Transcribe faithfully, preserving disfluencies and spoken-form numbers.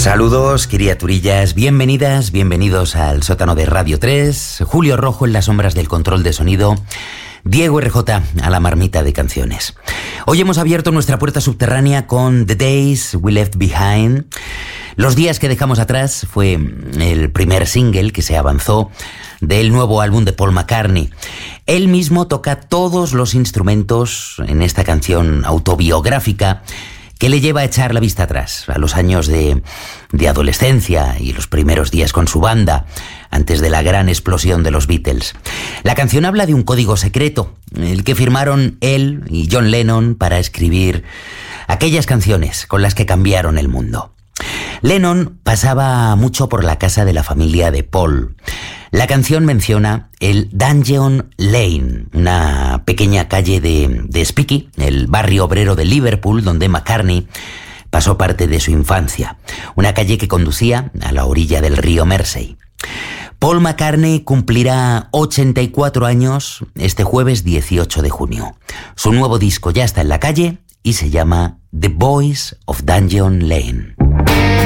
Saludos, criaturillas, bienvenidas, bienvenidos al sótano de Radio tres, Julio Rojo en las sombras del control de sonido, Diego R J a la marmita de canciones. Hoy hemos abierto nuestra puerta subterránea con The Days We Left Behind. Los días que dejamos atrás fue el primer single que se avanzó del nuevo álbum de Paul McCartney. Él mismo toca todos los instrumentos en esta canción autobiográfica que le lleva a echar la vista atrás, a los años de, de adolescencia y los primeros días con su banda, antes de la gran explosión de los Beatles. La canción habla de un código secreto, el que firmaron él y John Lennon para escribir aquellas canciones con las que cambiaron el mundo. Lennon pasaba mucho por la casa de la familia de Paul. La canción menciona el Dungeon Lane, una pequeña calle de, de Spiky, el barrio obrero de Liverpool, donde McCartney pasó parte de su infancia. Una calle que conducía a la orilla del río Mersey. Paul McCartney cumplirá ochenta y cuatro años este jueves dieciocho de junio. Su nuevo disco ya está en la calle y se llama The Boys of Dungeon Lane.